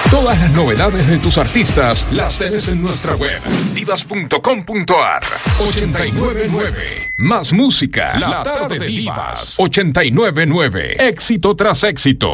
Todas las novedades de tus artistas las tenés en nuestra web, divas.com.ar. 899. Más música. La tarde de Divas. 899. Éxito tras éxito.